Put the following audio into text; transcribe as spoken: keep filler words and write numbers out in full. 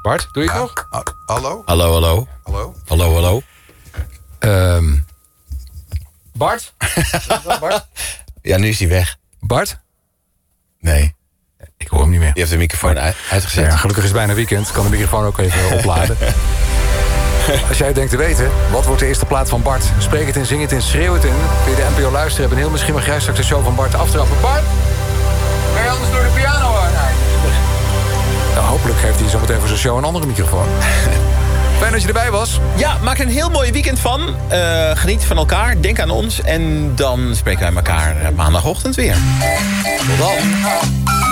Bart, doe je het Ja. nog? Ah, hallo? Hallo, hallo. Hallo? Hallo, hallo. Um, Bart? Bart? Ja, nu is hij weg. Bart? Nee, Ik hoor hem niet meer. je hebt de microfoon uit, uitgezet. Ja, gelukkig is het bijna weekend. Kan de microfoon ook even opladen. Als jij het denkt te weten, wat wordt de eerste plaat van Bart? Spreek het in, zing het in, schreeuw het in. Kun je de N P O luisteren hebben en heel misschien mag jij straks de show van Bart aftrappen. Bart? Ben je anders door de piano aan? Nee. Nou, hopelijk heeft hij zo meteen voor zijn show een andere microfoon. Fijn dat je erbij was. Ja, maak er een heel mooi weekend van. Uh, geniet van elkaar, denk aan ons. En dan spreken wij elkaar maandagochtend weer. Tot dan.